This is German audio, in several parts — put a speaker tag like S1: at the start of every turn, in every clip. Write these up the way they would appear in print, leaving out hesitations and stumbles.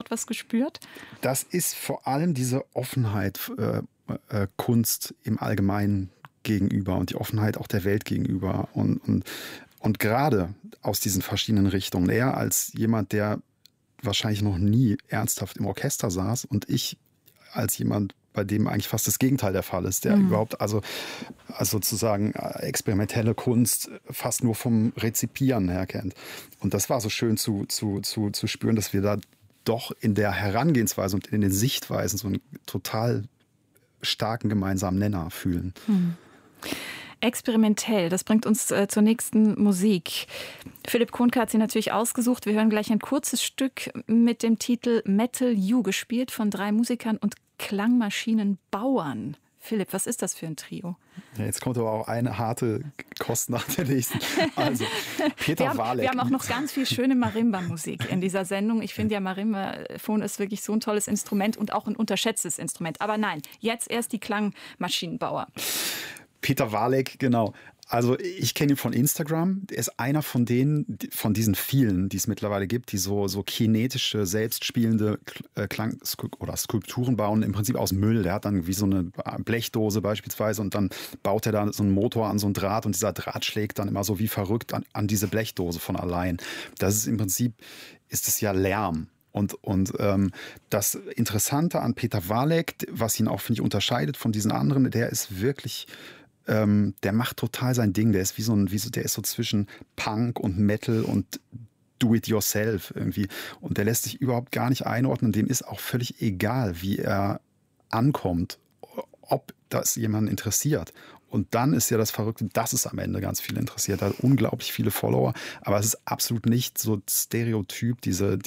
S1: sofort was gespürt?
S2: Das ist vor allem diese Offenheit, Kunst im Allgemeinen gegenüber und die Offenheit auch der Welt gegenüber. Und gerade aus diesen verschiedenen Richtungen. Er als jemand, der wahrscheinlich noch nie ernsthaft im Orchester saß und ich als jemand, bei dem eigentlich fast das Gegenteil der Fall ist, der überhaupt also sozusagen experimentelle Kunst fast nur vom Rezipieren her kennt. Und das war so schön zu spüren, dass wir da doch in der Herangehensweise und in den Sichtweisen so einen total starken gemeinsamen Nenner fühlen.
S1: Experimentell, das bringt uns zur nächsten Musik. Philipp Kuhnke hat sie natürlich ausgesucht. Wir hören gleich ein kurzes Stück mit dem Titel Metal You, gespielt von 3 Musikern und Klangmaschinenbauern. Philipp, was ist das für ein Trio?
S2: Ja, jetzt kommt aber auch eine harte Kost nach der nächsten. Also, Peter Walek.
S1: Wir haben auch noch ganz viel schöne Marimba-Musik in dieser Sendung. Ich finde ja, Marimbaphon ist wirklich so ein tolles Instrument und auch ein unterschätztes Instrument. Aber nein, jetzt erst die Klangmaschinenbauer.
S2: Peter Walek, genau. Also ich kenne ihn von Instagram. Er ist einer von diesen vielen, die es mittlerweile gibt, die so kinetische, selbstspielende Skulpturen bauen, im Prinzip aus Müll. Der hat dann wie so eine Blechdose beispielsweise und dann baut er da so einen Motor an so einen Draht und dieser Draht schlägt dann immer so wie verrückt an diese Blechdose von allein. Das ist im Prinzip, ist es ja Lärm. Und das Interessante an Peter Walek, was ihn auch, finde ich, unterscheidet von diesen anderen, der ist wirklich, der macht total sein Ding. Der ist der ist so zwischen Punk und Metal und Do-it-yourself irgendwie. Und der lässt sich überhaupt gar nicht einordnen. Dem ist auch völlig egal, wie er ankommt, ob das jemanden interessiert. Und dann ist ja das Verrückte, dass es am Ende ganz viele interessiert. Er hat unglaublich viele Follower, aber es ist absolut nicht so Stereotyp, diese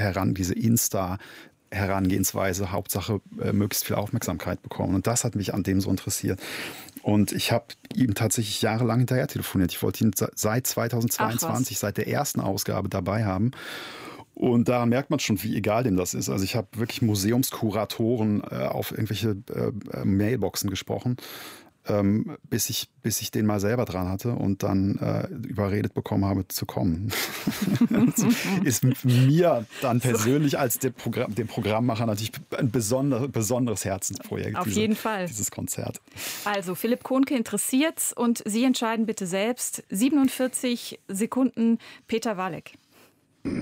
S2: Insta-Herangehensweise, Hauptsache möglichst viel Aufmerksamkeit bekommen. Und das hat mich an dem so interessiert. Und ich habe ihm tatsächlich jahrelang hinterher telefoniert. Ich wollte ihn seit 2022, seit der ersten Ausgabe dabei haben. Und daran merkt man schon, wie egal dem das ist. Also ich habe wirklich Museumskuratoren auf irgendwelche Mailboxen gesprochen, bis ich den mal selber dran hatte und dann überredet bekommen habe, zu kommen. Ist mir dann persönlich als dem Programmmacher natürlich ein besonderes Herzensprojekt.
S1: Auf jeden Fall.
S2: Dieses Konzert.
S1: Also Philipp Kuhnke interessiert's und Sie entscheiden bitte selbst. 47 Sekunden, Peter Walek.